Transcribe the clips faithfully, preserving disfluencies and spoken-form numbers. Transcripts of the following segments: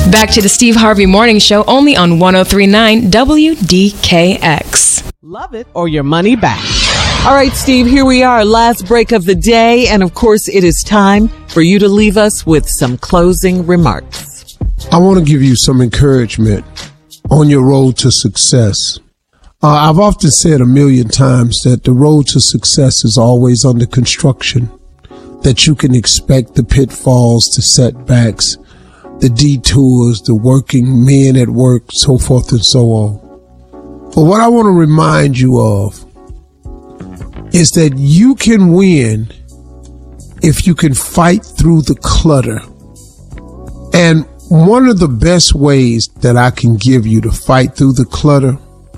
Back to the Steve Harvey Morning Show, only on one oh three point nine W D K X. Love it or your money back. All right, Steve, here we are, last break of the day. And of course, it is time for you to leave us with some closing remarks. I want to give you some encouragement on your road to success. Uh, I've often said a million times that the road to success is always under construction, that you can expect the pitfalls, the setbacks, the detours, the working men at work, so forth and so on. But what I want to remind you of is that you can win if you can fight through the clutter. And one of the best ways that I can give you to fight through the clutter,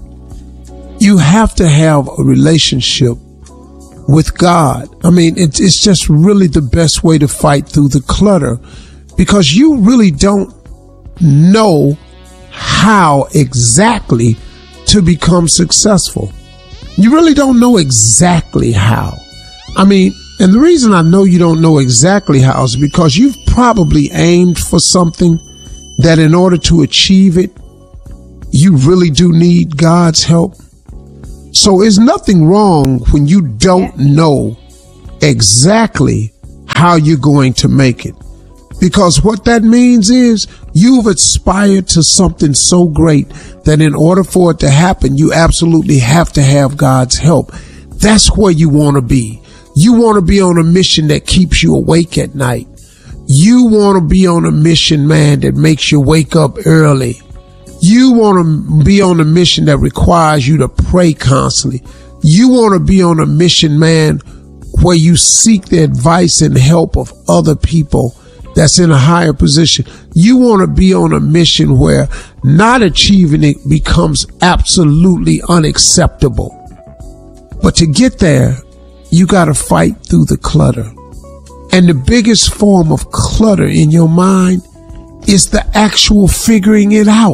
you have to have a relationship with God. I mean, it's, it's just really the best way to fight through the clutter, because you really don't know how exactly to become successful. You really don't know exactly how. I mean, and the reason I know you don't know exactly how is because you've probably aimed for something that in order to achieve it, you really do need God's help. So there's nothing wrong when you don't know exactly how you're going to make it. Because what that means is you've aspired to something so great that in order for it to happen, you absolutely have to have God's help. That's where you want to be. You want to be on a mission that keeps you awake at night. You want to be on a mission, man, that makes you wake up early. You want to be on a mission that requires you to pray constantly. You want to be on a mission, man, where you seek the advice and help of other people that's in a higher position. You want to be on a mission where not achieving it becomes absolutely unacceptable. But to get there, you got to fight through the clutter. And the biggest form of clutter in your mind is the actual figuring it out.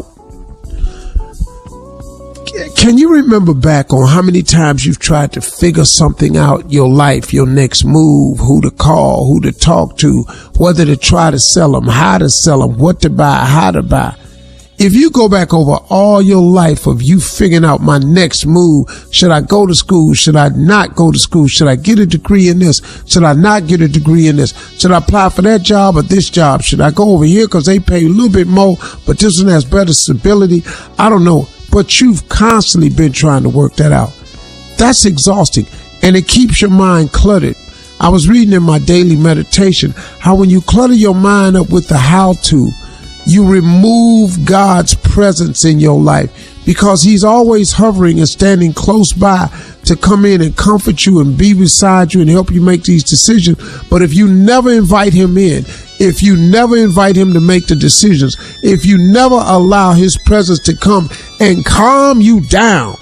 Can you remember back on how many times you've tried to figure something out, your life, your next move, who to call, who to talk to, whether to try to sell them, how to sell them, what to buy, how to buy? If you go back over all your life of you figuring out my next move, should I go to school? Should I not go to school? Should I get a degree in this? Should I not get a degree in this? Should I apply for that job or this job? Should I go over here because they pay a little bit more, but this one has better stability? I don't know. But you've constantly been trying to work that out. That's exhausting, and it keeps your mind cluttered. I was reading in my daily meditation how when you clutter your mind up with the how-to, you remove God's presence in your life, because he's always hovering and standing close by to come in and comfort you and be beside you and help you make these decisions. But if you never invite him in, if you never invite him to make the decisions, if you never allow his presence to come and calm you down,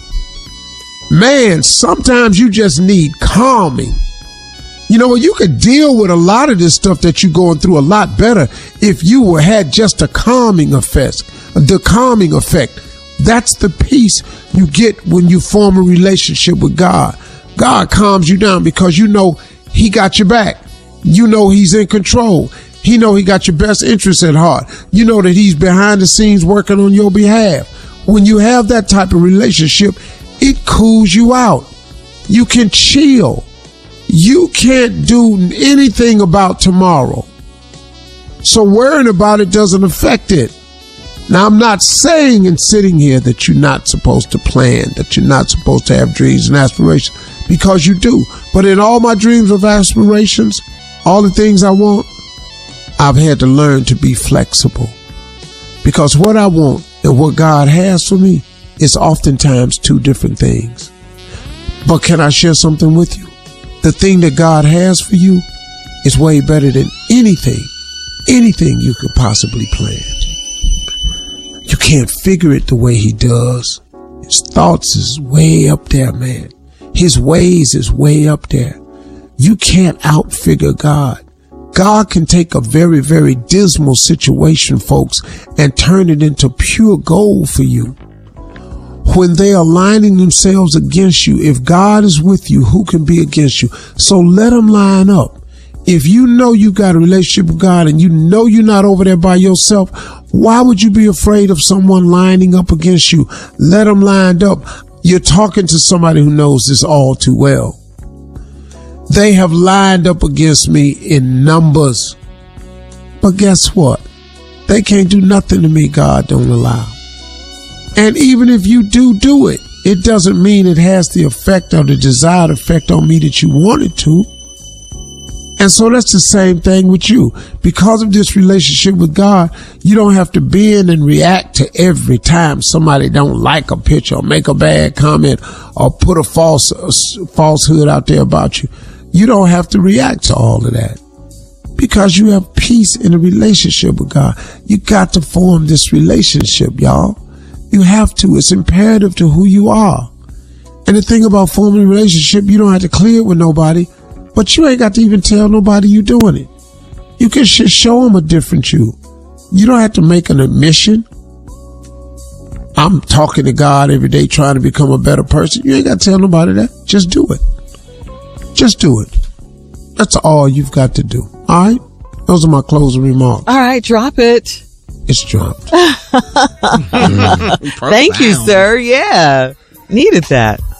man, sometimes you just need calming. You know, you could deal with a lot of this stuff that you're going through a lot better if you were had just a calming effect, the calming effect. That's the peace you get when you form a relationship with God. God calms you down because you know he got your back. You know he's in control. He know he got your best interests at heart. You know that he's behind the scenes working on your behalf. When you have that type of relationship, it cools you out. You can chill. You can't do anything about tomorrow. So worrying about it doesn't affect it. Now, I'm not saying and sitting here that you're not supposed to plan, that you're not supposed to have dreams and aspirations, because you do. But in all my dreams of aspirations, all the things I want, I've had to learn to be flexible. Because what I want and what God has for me is oftentimes two different things. But can I share something with you? The thing that God has for you is way better than anything, anything you could possibly plan. You can't figure it the way he does. His thoughts is way up there, man. His ways is way up there. You can't outfigure God. God can take a very, very dismal situation, folks, and turn it into pure gold for you. When they're aligning themselves against you, if God is with you, who can be against you? So let them line up. If you know you got a relationship with God and you know you're not over there by yourself, Why would you be afraid of someone lining up against you? Let them lined up. You're talking to somebody who knows this all too well. They have lined up against me in numbers. But guess what? They can't do nothing to me God don't allow. And even if you do do it, it doesn't mean it has the effect or the desired effect on me that you want it to. And so that's the same thing with you. Because of this relationship with God, you don't have to bend and react to every time somebody don't like a picture or make a bad comment or put a false a falsehood out there about you. You don't have to react to all of that because you have peace in a relationship with God. You got to form this relationship, y'all. You have to. It's imperative to who you are. And the thing about forming a relationship, you don't have to clear it with nobody. But you ain't got to even tell nobody you doing it. You can sh- show them a different you. You don't have to make an admission. I'm talking to God every day trying to become a better person. You ain't got to tell nobody that. Just do it. Just do it. That's all you've got to do. All right? Those are my closing remarks. All right, drop it. It's dropped. Thank you, sir. Yeah. Needed that.